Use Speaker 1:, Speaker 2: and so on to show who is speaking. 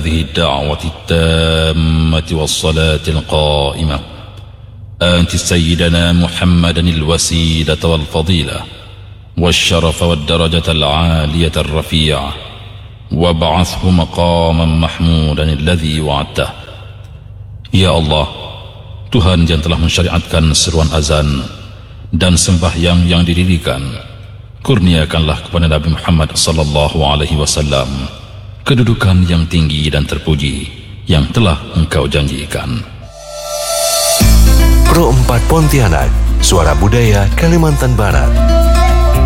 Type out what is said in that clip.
Speaker 1: هذه الدعوة التامة والصلاة القائمة آت سيدنا محمدا الوسيلة والفضيلة والشرف والدرجة العالية الرفيعة وابعثه مقاما محمودا الذي وعدته. Ya Allah, Tuhan yang telah mensyariatkan seruan azan dan sembahyang yang didirikan, kurniakanlah kepada Nabi Muhammad sallallahu alaihi wasallam kedudukan yang tinggi dan terpuji yang telah Engkau janjikan.
Speaker 2: Pro 4 Pontianak, suara budaya Kalimantan Barat.